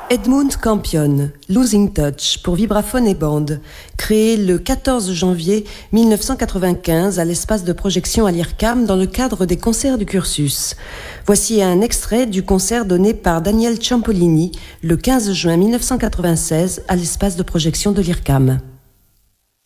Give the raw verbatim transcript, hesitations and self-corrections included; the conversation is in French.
Edmund Campion, Losing Touch pour vibraphone et bande, créé le quatorze janvier mille neuf cent quatre-vingt-quinze à l'espace de projection à l'I R C A M dans le cadre des concerts du cursus. Voici un extrait du concert donné par Daniel Ciampolini le quinze juin mille neuf cent quatre-vingt-seize à l'espace de projection de l'I R C A M.